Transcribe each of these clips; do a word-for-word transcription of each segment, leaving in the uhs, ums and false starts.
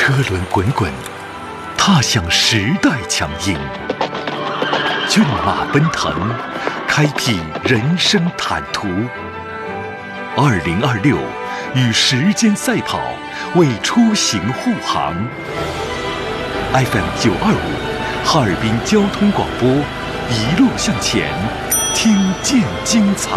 车轮滚滚，踏向时代强音；骏马奔腾，开辟人生坦途。二零二六，与时间赛跑，为出行护航。F M 九二五，哈尔滨交通广播，一路向前，听见精彩。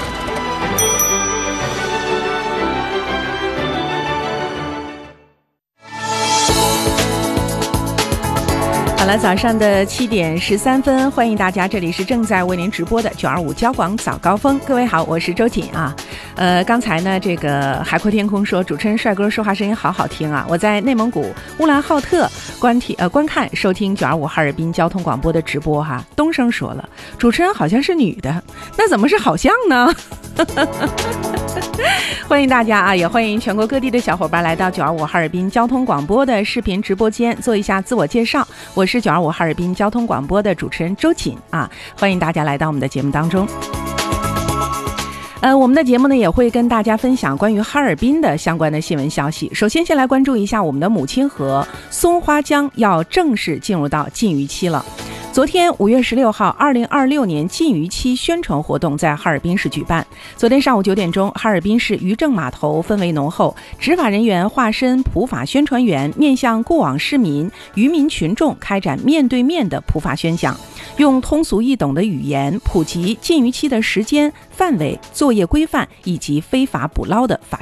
好了，早上的七点十三分，欢迎大家，这里是正在为您直播的九二五交广早高峰。各位好，我是周瑾啊。呃，刚才呢，这个海阔天空说主持人帅哥说话声音好好听啊。我在内蒙古乌兰浩特观听呃观看收听九二五哈尔滨交通广播的直播哈。东升说了，主持人好像是女的，那怎么是好像呢？欢迎大家啊，也欢迎全国各地的小伙伴来到九二五哈尔滨交通广播的视频直播间做一下自我介绍。我是九二五哈尔滨交通广播的主持人周瑾啊，欢迎大家来到我们的节目当中。呃，我们的节目呢也会跟大家分享关于哈尔滨的相关的新闻消息。首先，先来关注一下我们的母亲河松花江要正式进入到禁渔期了。昨天五月十六号，二零二六年禁渔期宣传活动在哈尔滨市举办。昨天上午九点钟，哈尔滨市渔政码头氛围浓厚，执法人员化身普法宣传员，面向过往市民、渔民群众开展面对面的普法宣讲，用通俗易懂的语言普及禁渔期的时间、范围、作业规范以及非法捕捞的法律